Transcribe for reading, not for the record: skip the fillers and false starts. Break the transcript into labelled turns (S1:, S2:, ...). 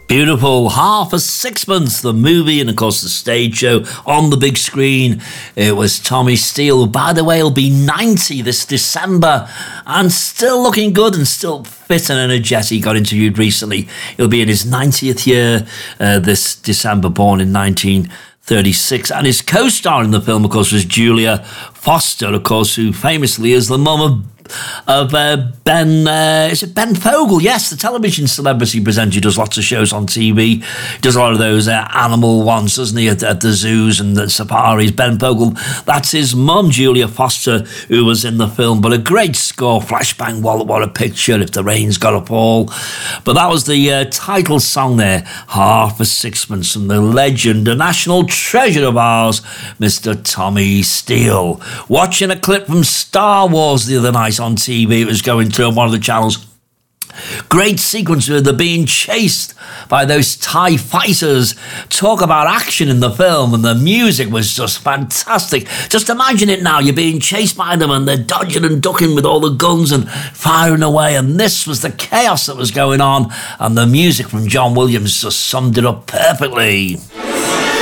S1: Beautiful. Half a Sixpence, the movie, and of course the stage show on the big screen. It was Tommy Steele, who, by the way, he'll be 90 this December and still looking good and still fit and energetic. He got interviewed recently. He'll be in his 90th year this December, born in 1936. And his co-star in the film, of course, was Julia Foster, of course, who famously is the mum of is it Ben Fogle? Yes, the television celebrity presenter who does lots of shows on TV. He does a lot of those animal ones, doesn't he, at the zoos and the safaris. Ben Fogle, that's his mum, Julia Foster, who was in the film. But a great score, flashbang, what a picture, If the Rain's Gotta Fall. But that was the title song there, Half a Sixpence, from the legend, a national treasure of ours, Mr. Tommy Steele. Watching a clip from Star Wars the other night on TV, it was going through on one of the channels. Great sequence where they're being chased by those TIE fighters. Talk about action in the film, and the music was just fantastic. Just imagine it now, you're being chased by them and they're dodging and ducking with all the guns and firing away, and this was the chaos that was going on, and the music from John Williams just summed it up perfectly.